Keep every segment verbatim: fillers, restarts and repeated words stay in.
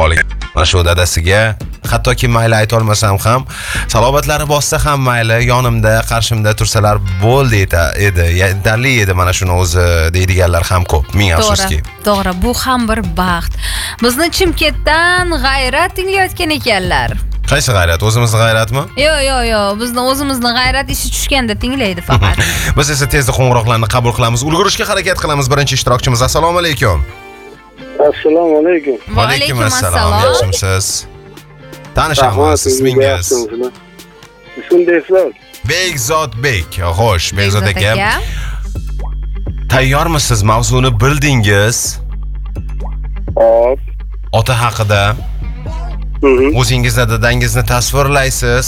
qolgan. Mana shu dadasiga hattoki mayli ayta olmasam ham, salobatlari bossa ham mayli, yonimda, qarshimda tursalar bo'ldi edi. Yetarli edi mana shuni o'zi deydiganlar ham ko'p. Ming afsuski. To'g'ri, bu ham bir baxt. Bizni Chimkentdan G'ayrat tinglayotgan ekanlar. Qaysi G'ayrat? O'zimizni G'ayratmi? Yo'q, yo'q, yo'q. Bizni o'zimizni G'ayrat ishi tushganda tinglaydi faqat. Biz esa tezda qo'ng'iroqlarni qabul qilamiz. Ulgurishga harakat qilamiz. Birinchi ishtirokchimiz. Assalomu alaykum. Assalomu alaykum. Va alaykum assalom. Yaxshimisiz? Tanishamiz, ismingiz? Ismim Behzod. Begzodbek. Xo'sh, Begzod aka. Tayyormisiz? Mavzuni bildingiz? Hop. Ota haqida o'zingizda dadangizni tasvirlaysiz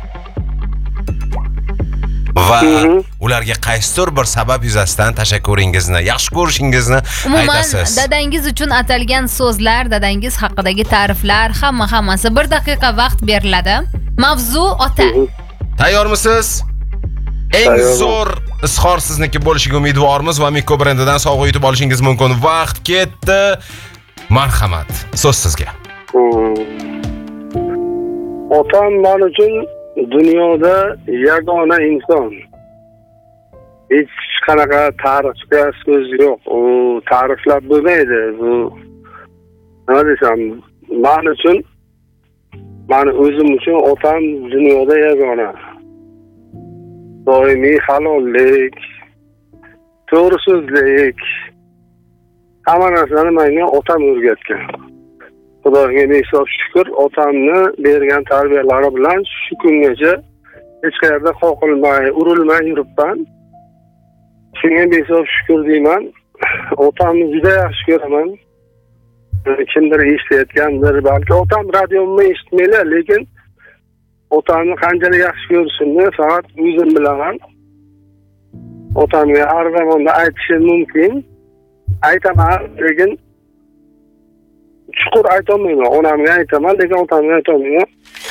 va ularga qaysidir bir sabab yuzasidan tashakkuringizni, yaxshi ko'rishingizni aytasiz. Umuman dadangiz uchun atalgan so'zlar, dadangiz haqidagi ta'riflar, hamma hammasi bir daqiqa vaqt beriladi. Mavzu ota. Tayyormisiz? Eng zo'r izhor sizniki bo'lishiga umidvormiz va Mikko brendidan sovg'a yutib olishingiz mumkin. Vaqt ketdi. Marhamat, so'z sizga. Otam men uchun dunyoda yagona inson. Hech qanaqa ta'rifga so'z yo'q. U ta'riflab bo'lmaydi. Bu nima desam, men uchun, meni o'zim uchun otam dunyoda yagona. Doimiy halollik, to'g'ri so'zlik, hamma narsani menga otam o'rgatgan. Xudoga behisob shukr, otamni bergan tarbiyalari bilan shu kungacha hech qayerda qoqilmay, urilmay yuribman. Shunga behisob shukr deyman. Otamni juda yaxshi ko'raman. Kimdir eshitayotgandir, balki otam radiomni eshitmaylar, lekin otamni qanchalik yaxshi ko'rishimni faqat o'zim bilaman. Otamga har zamonda aytishim mumkin. Aytaman, lekin chuqur aytolmayman. Onamga aytaman, lekin otamga aytolmayman.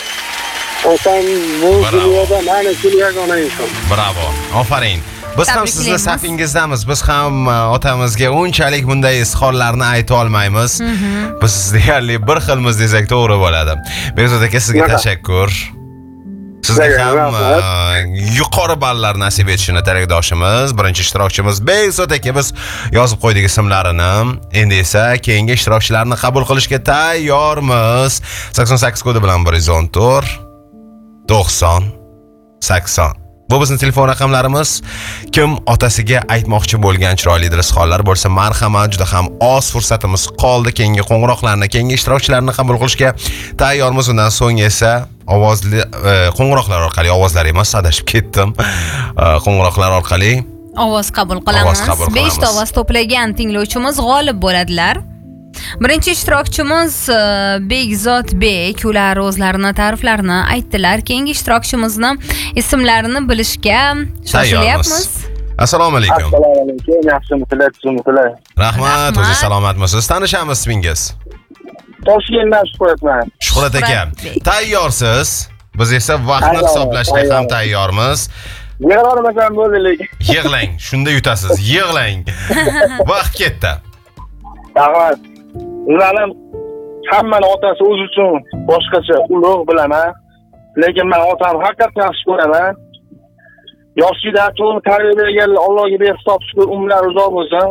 Otam bu dunyoda men uchun yagona inson. Bravo. Ofarin. Biz ham sizni safingizdamiz. Biz ham otamizga unchalik bunday izhorlarni ayta olmaymiz. Biz deyarli bir xilmiz desak to'g'ri bo'ladi. Begzod aka, sizga tashakkur. Sizga ham yuqori ballar nasib etishini tilakdoshimiz. Birinchi ishtirokchimiz Begzod aka, biz yozib qo'ydik ismlarini. Endi esa keyingi ishtirokchilarni qabul qilishga tayyormiz. sakson sakkiz kodi bilan bir yuz o'n to'rt to'qson sakson. Bu bizning telefon raqamlarimiz. Kim otasiga aytmoqchi bo'lgan chiroyli izhorlar bo'lsa, marhamat, juda ham oz fursatimiz qoldi. Keyingi qo'ng'iroqlarni, keyingi ishtirokchilarni qabul qilishga tayyormiz. Undan so'ng esa ovozli qo'ng'iroqlar orqali, ovozlar emas, adashib ketdim. Qo'ng'iroqlar orqali ovoz qabul qilamiz. besh ta ovoz to'plagan tinglovchimiz g'olib bo'ladilar. Birinchi ishtirokchimiz Begzodbek, ular o'zlarini ta'riflarini aytdilar. Keyingi ishtirokchimizni ismlarini bilishga shoshilyapmiz. Assalomu alaykum. Assalomu alaykum. Yaxshimisiz, sizlar? Rahmat, o'zingiz salomatmisiz? Tanishamiz ismingiz? Toshkentdan Shuhratman. Shuhrat aka, tayyorsiz? Biz esa vaqtni hisoblashga ham tayyormiz. Yig'lamasam bo'ldi lekin. Yig'lang, shunda yutasiz. Yig'lang. Vaqt ketdi. Rahmat. Ularning hammani otasi o'zi uchun boshqacha ulug' bilaman. Lekin men otamni haqiqatdan yaxshi ko'raman. Yoshida to'g'ri tarbiya bergan Allohga behisob shukr, umrlar uzoq bo'lsin.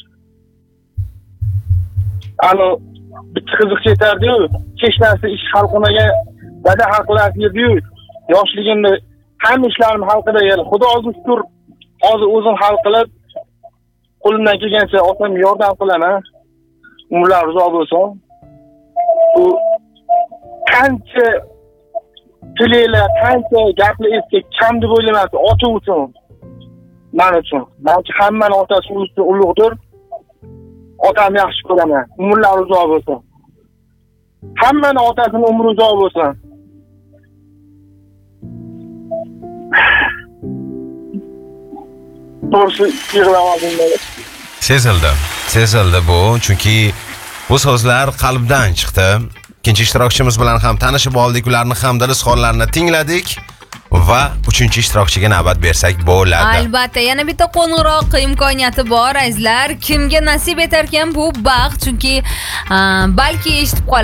Ana bitta qiziq ketardi-yu, hech narsa ish hal qilmagan dada hal qilardi-yu. Yoshligimda hamma ishlarim hal qilgan. Xudoga shukr, hozir o'zim hal qilib, qo'limdan kelgancha otamga yordam qilaman. Umrlar uzoq bo'lsin. Bu qancha tilinglar, qancha gaplar esga kam deb o'ylamaysiz, ota uchun. Men uchun. Balki hammaning otasi uchun ulug'dir. Otam yaxshi ko'raman. Umrlar uzoq bo'lsin. Hammaning otasining umri uzoq bo'lsin. To'g'risi yig'lamoqdim. Sezildi. Sezildi bu, chunki bu so'zlar qalbdan chiqdi. Ikkinchi ishtirokchimiz bilan ham tanishib oldik, ularni ham dil izhorlarini tingladik va uchinchi ishtirokchiga navbat bersak bo'ladi. Albatta, yana bitta qo'ng'iroq imkoniyati bor azizlar. Kimga nasib etarkan bu baxt, chunki balki eshitib qoladi.